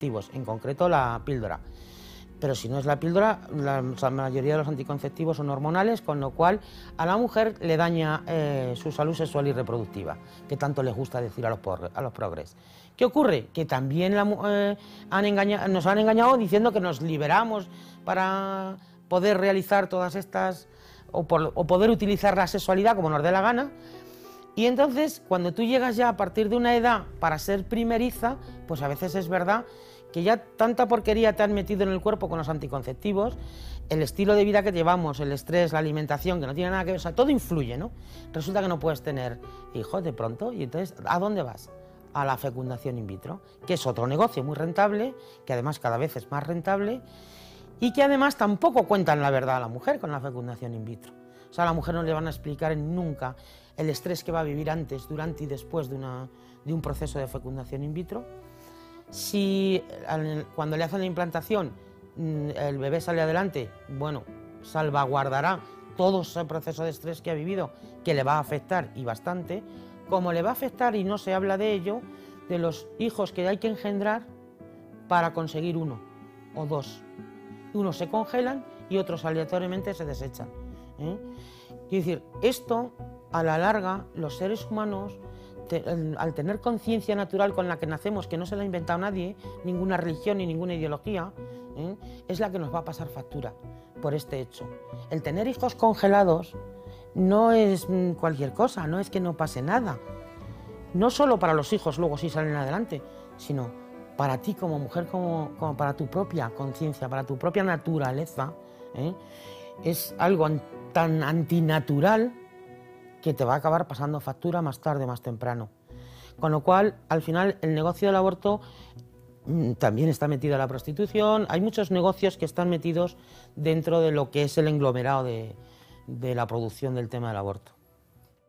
anticonceptivos, en concreto la píldora. Pero si no es la píldora, la mayoría de los anticonceptivos son hormonales, con lo cual a la mujer le daña su salud sexual y reproductiva, que tanto les gusta decir a los progres. ¿Qué ocurre? Que también nos han engañado diciendo que nos liberamos para poder realizar todas estas, o poder utilizar la sexualidad como nos dé la gana. Y entonces, cuando tú llegas ya a partir de una edad para ser primeriza, pues a veces es verdad que ya tanta porquería te han metido en el cuerpo con los anticonceptivos, el estilo de vida que llevamos, el estrés, la alimentación, que no tiene nada que ver, o sea, todo influye, ¿no? Resulta que no puedes tener hijos de pronto, y entonces, ¿a dónde vas? A la fecundación in vitro, que es otro negocio muy rentable, que además cada vez es más rentable, y que además tampoco cuentan la verdad a la mujer con la fecundación in vitro. O sea, a la mujer no le van a explicar nunca el estrés que va a vivir antes, durante y después de un proceso de fecundación in vitro. Si cuando le hacen la implantación el bebé sale adelante, bueno, salvaguardará todo ese proceso de estrés que ha vivido, que le va a afectar y bastante, como le va a afectar, y no se habla de ello, de los hijos que hay que engendrar para conseguir uno o dos. Unos se congelan y otros aleatoriamente se desechan. Es decir, esto a la larga los seres humanos, al tener conciencia natural con la que nacemos, que no se la ha inventado nadie, ninguna religión ni ninguna ideología, es la que nos va a pasar factura por este hecho. El tener hijos congelados no es cualquier cosa, no es que no pase nada. No solo para los hijos luego si salen adelante, sino para ti como mujer, como para tu propia conciencia, para tu propia naturaleza. Es algo tan antinatural que te va a acabar pasando factura más tarde, más temprano. Con lo cual, al final, el negocio del aborto también está metido en la prostitución. Hay muchos negocios que están metidos dentro de lo que es el englomerado de la producción del tema del aborto.